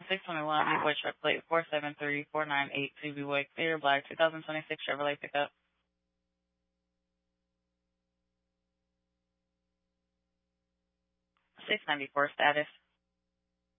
621 Leeway truck plate 4734982 Leeway clear black 2026 Chevrolet pickup. 694 status.